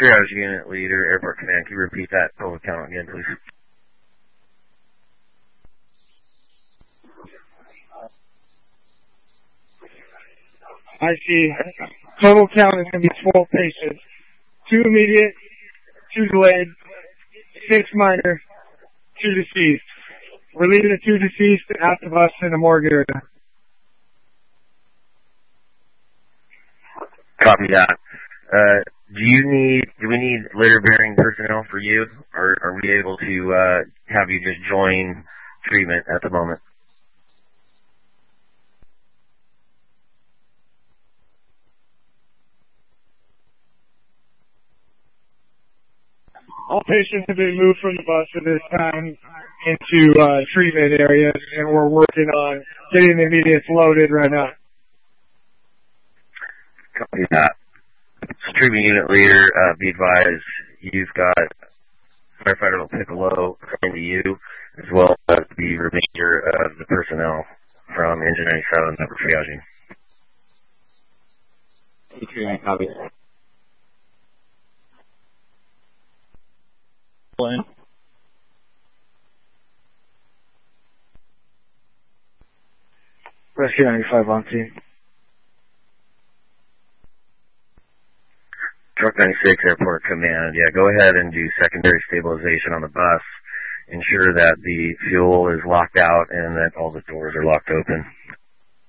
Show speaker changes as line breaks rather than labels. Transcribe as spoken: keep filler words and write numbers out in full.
Triage unit leader, Airport Command. Can you repeat that total count again, please?
I see. Total count is going to be twelve patients. Two immediate, two delayed, six minor, two deceased. We're leaving the two deceased at the bus in the morgue area.
Copy that. Uh, do you need, do we need litter-bearing personnel for you, or are we able to uh, have you just join treatment at the moment?
All patients have been moved from the bus at this time into uh, treatment areas, and we're working on getting the immediates loaded right now.
Copy that. So treatment unit leader, uh, be advised, you've got firefighter Piccolo coming to you, as well as the remainder of the personnel from Engine ninety-seven that we're triaging.
Okay, copy.
Rescue ninety-five on scene.
Truck ninety-six, Airport Command. Yeah, go ahead and do secondary stabilization on the bus. Ensure that the fuel is locked out and that all the doors are locked open.